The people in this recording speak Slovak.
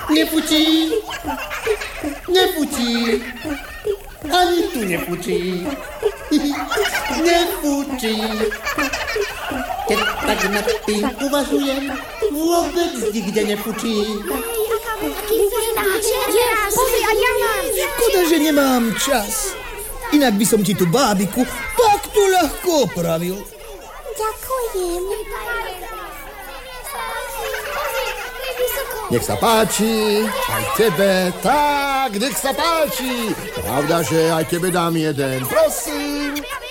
Nefučí. Nefučí. Ani tu nefučí. Nefučí. Keď tak nad tým uvažujem, vôbec nikde nefučí. Škoda, že nemám čas. Inak by som ti tú bábiku takto ľahko opravil. Ďakujem. Nech sa páči, aj tebe, tak, nech sa páči. Pravda, že aj tebe dám jeden, prosím.